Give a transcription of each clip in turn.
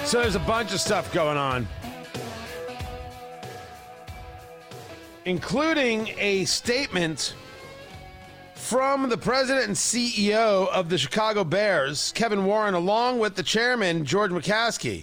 So there's a bunch of stuff going on, including a statement from the president and CEO of the Chicago Bears, Kevin Warren, along with the chairman, George McCaskey.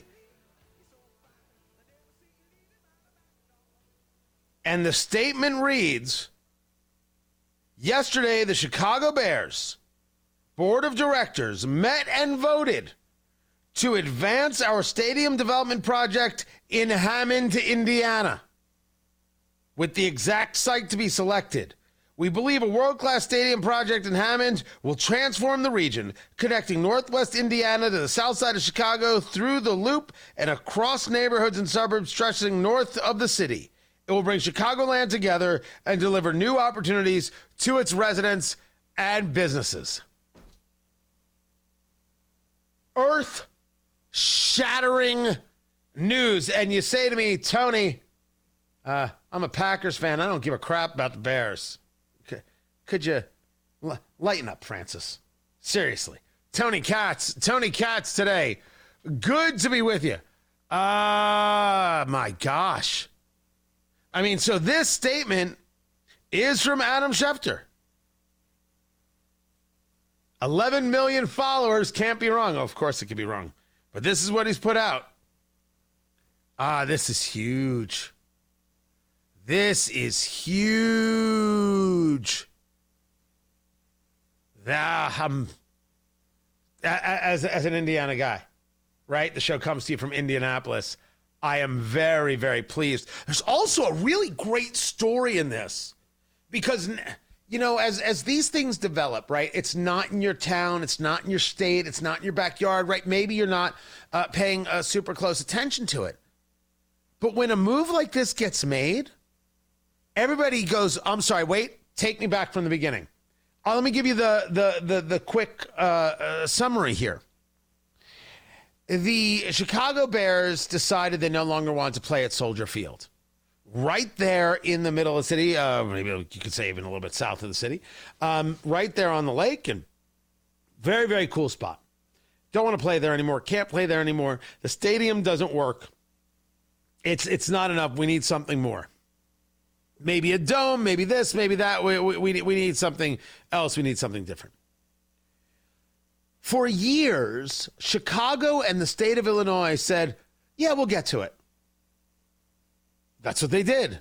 And the statement reads, yesterday, the Chicago Bears Board of Directors met and voted to advance our stadium development project in Hammond, Indiana, with the exact site to be selected. We believe a world-class stadium project in Hammond will transform the region, connecting northwest Indiana to the south side of Chicago through the loop and across neighborhoods and suburbs stretching north of the city. It will bring Chicagoland together and deliver new opportunities to its residents and businesses. Earth-shattering news. And you say to me, Tony, I'm a Packers fan. I don't give a crap about the Bears. Could you lighten up, Francis? Seriously. Tony Katz today. Good to be with you. My gosh. I mean, so this statement is from Adam Schefter. 11 million followers, can't be wrong. Oh, of course it could be wrong. But this is what he's put out. This is huge. This is huge. As an Indiana guy, right? The show comes to you from Indianapolis. I am very, very pleased. There's also a really great story in this because, you know, as these things develop, right, it's not in your town, it's not in your state, it's not in your backyard, right? Maybe you're not paying super close attention to it. But when a move like this gets made, everybody goes, I'm sorry, wait, take me back from the beginning. Let me give you the quick summary here. The Chicago Bears decided they no longer wanted to play at Soldier Field. Right there in the middle of the city, maybe you could say even a little bit south of the city, right there on the lake, and very, very cool spot. Don't want to play there anymore, can't play there anymore. The stadium doesn't work. It's not enough. We need something more. Maybe a dome, maybe this, maybe that. We need something else. We need something different. For years, Chicago and the state of Illinois said, yeah, we'll get to it. That's what they did.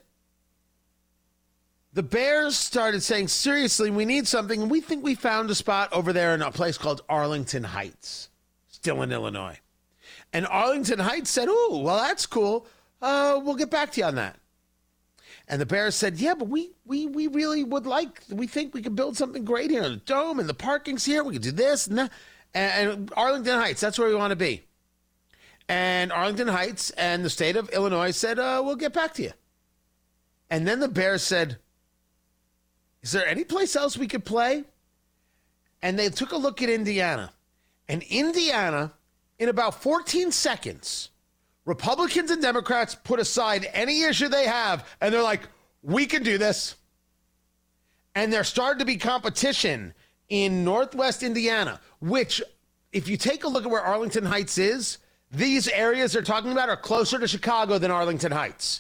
The Bears started saying, seriously, we need something. And we think we found a spot over there in a place called Arlington Heights, still in Illinois. And Arlington Heights said, oh, well, that's cool. We'll get back to you on that. And the Bears said, yeah, but we really would we think we could build something great here. The dome and the parking's here. We could do this and that. And Arlington Heights, that's where we want to be. And Arlington Heights and the state of Illinois said, we'll get back to you. And then the Bears said, is there any place else we could play? And they took a look at Indiana. And Indiana, in about 14 seconds, Republicans and Democrats put aside any issue they have, and they're like, we can do this. And there started to be competition in Northwest Indiana, which, if you take a look at where Arlington Heights is, these areas they're talking about are closer to Chicago than Arlington Heights.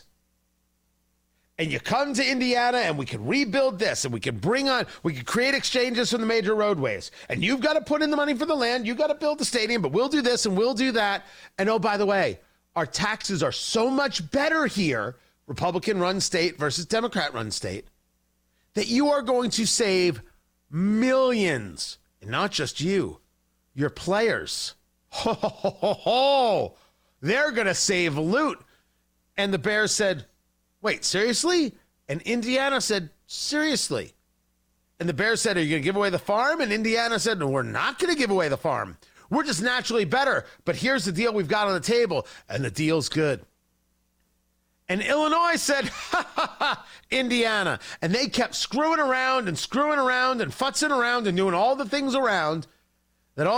And you come to Indiana and we can rebuild this and we can create exchanges from the major roadways. And you've got to put in the money for the land. You've got to build the stadium, but we'll do this and we'll do that. And oh, by the way, our taxes are so much better here, Republican-run state versus Democrat-run state, that you are going to save millions, and not just you, your players. Ho, ho, ho, ho, ho. They're going to save loot. And the Bears said, wait, seriously? And Indiana said, seriously. And the Bears said, are you going to give away the farm? And Indiana said, no, we're not going to give away the farm. We're just naturally better. But here's the deal we've got on the table. And the deal's good. And Illinois said, ha, ha, ha, Indiana. And they kept screwing around and futzing around and doing all the things around